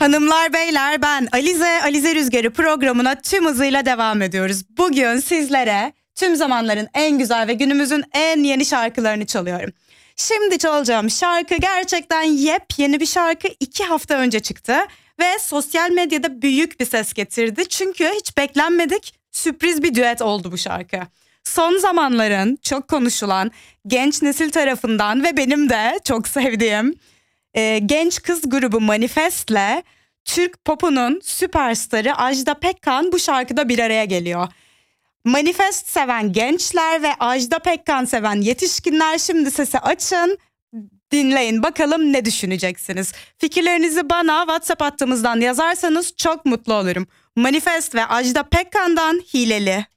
Hanımlar beyler, ben Alize Rüzgarı programına tüm hızıyla devam ediyoruz. Bugün sizlere tüm zamanların en güzel ve günümüzün en yeni şarkılarını çalıyorum. Şimdi çalacağım şarkı gerçekten yepyeni bir şarkı. 2 hafta önce çıktı ve sosyal medyada büyük bir ses getirdi. Çünkü hiç beklenmedik, sürpriz bir düet oldu bu şarkı. Son zamanların çok konuşulan genç nesil tarafından ve benim de çok sevdiğim genç kız grubu Manifest'le Türk popunun süperstarı Ajda Pekkan bu şarkıda bir araya geliyor. Manifest seven gençler ve Ajda Pekkan seven yetişkinler şimdi sesi açın, dinleyin bakalım ne düşüneceksiniz. Fikirlerinizi bana WhatsApp hattımızdan yazarsanız çok mutlu olurum. Manifest ve Ajda Pekkan'dan Hileli.